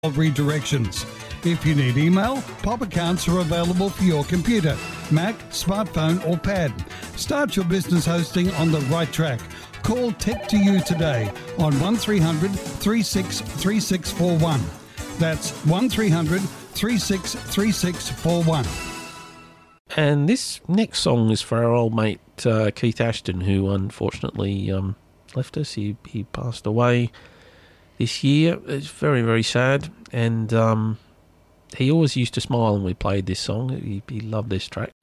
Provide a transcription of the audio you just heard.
redirections. If you need email, pop accounts are available for your computer, Mac, smartphone or pad. Start your business hosting on the right track. Call Tech2You today on 1300 363641. That's 1300 363641. And this next song is for our old mate Keith Ashton, who unfortunately left us. He passed away this year. It's very, very sad. And he always used to smile when we played this song. He loved this track.